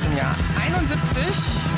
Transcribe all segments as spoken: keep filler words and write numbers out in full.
dem Jahr einundsiebzig.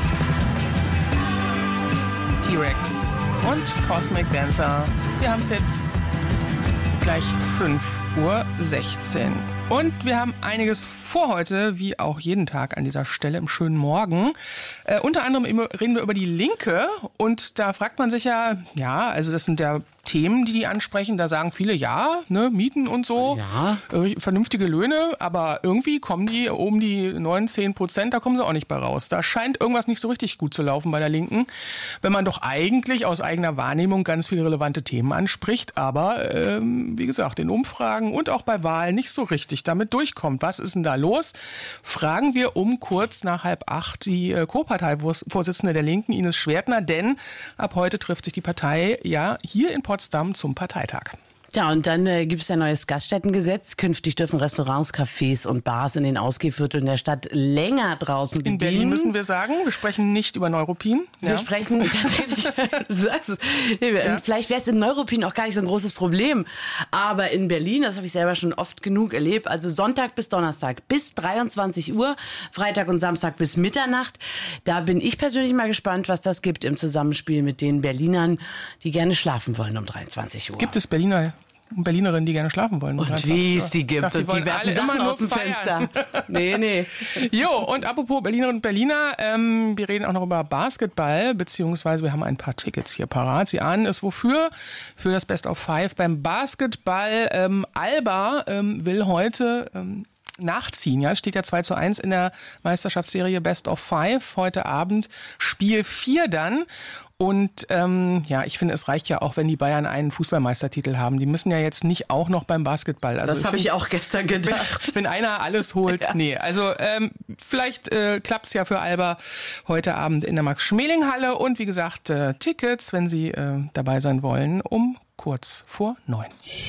T-Rex und Cosmic Dancer. Wir haben es jetzt gleich fünf Uhr sechzehn. Und wir haben einiges vor heute, wie auch jeden Tag an dieser Stelle im schönen Morgen. Äh, unter anderem reden wir über die Linke. Und da fragt man sich ja, ja, also das sind ja Themen, die die ansprechen. Da sagen viele, ja, ne, Mieten und so, ja. äh, vernünftige Löhne. Aber irgendwie kommen die um die neun, zehn Prozent, da kommen sie auch nicht bei raus. Da scheint irgendwas nicht so richtig gut zu laufen bei der Linken. Wenn man doch eigentlich aus eigener Wahrnehmung ganz viele relevante Themen anspricht. Aber, ähm, wie gesagt, in Umfragen und auch bei Wahlen nicht so richtig damit durchkommt. Was ist denn da los? Fragen wir um kurz nach halb acht die äh, Co-Parteivorsitzende der Linken, Ines Schwertner, denn ab heute trifft sich die Partei ja hier in Potsdam zum Parteitag. Ja, und dann äh, gibt es ein neues Gaststättengesetz. Künftig dürfen Restaurants, Cafés und Bars in den Ausgehvierteln der Stadt länger draußen bedienen. In Berlin müssen wir sagen, wir sprechen nicht über Neuruppin. Ja. Wir sprechen tatsächlich, du sagst es, ja. Vielleicht wäre es in Neuruppin auch gar nicht so ein großes Problem. Aber in Berlin, das habe ich selber schon oft genug erlebt, also Sonntag bis Donnerstag bis dreiundzwanzig Uhr, Freitag und Samstag bis Mitternacht. Da bin ich persönlich mal gespannt, was das gibt im Zusammenspiel mit den Berlinern, die gerne schlafen wollen um dreiundzwanzig Uhr. Gibt es Berliner Berlinerinnen, die gerne schlafen wollen. Und wie es die gibt. Dachte, die und die werfen Sachen aus dem feiern. Fenster. Nee, nee. Jo, und apropos Berlinerinnen und Berliner, ähm, wir reden auch noch über Basketball, beziehungsweise wir haben ein paar Tickets hier parat. Sie ahnen es wofür? Für das Best of Five beim Basketball. Ähm, Alba ähm, will heute... Ähm, nachziehen. Ja, es steht ja zwei zu eins in der Meisterschaftsserie Best of Five. Heute Abend Spiel vier dann. Und ähm, ja, ich finde, es reicht ja auch, wenn die Bayern einen Fußballmeistertitel haben. Die müssen ja jetzt nicht auch noch beim Basketball. Also das habe ich auch gestern gedacht. Wenn, wenn einer alles holt, ja. nee. Also ähm, vielleicht äh, klappt es ja für Alba heute Abend in der Max-Schmeling-Halle. Und wie gesagt, äh, Tickets, wenn Sie äh, dabei sein wollen, um kurz vor neun.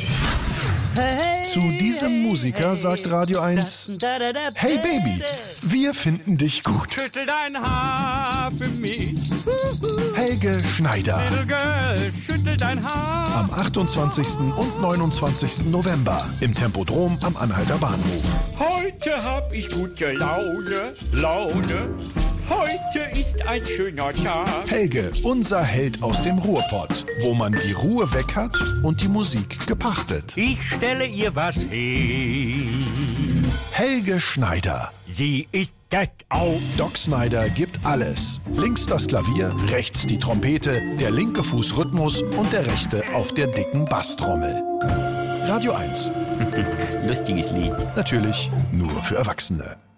Zu diesem Musiker sagt Radio eins: Hey Baby, wir finden dich gut. Schüttel dein Haar für mich. Helge Schneider. Little girl, schüttel dein Haar. Am achtundzwanzigsten und neunundzwanzigsten November im Tempodrom am Anhalter Bahnhof. Heute hab ich gute Laune, Laune. Heute ist ein schöner Tag. Helge, unser Held aus dem Ruhrpott, wo man die Ruhe weg hat und die Musik gepachtet. Ich stelle ihr was hin. Helge Schneider. Sie ist das auch. Doc Snyder gibt alles. Links das Klavier, rechts die Trompete, der linke Fuß Rhythmus und der rechte auf der dicken Basstrommel. Radio eins. Lustiges Lied. Natürlich nur für Erwachsene.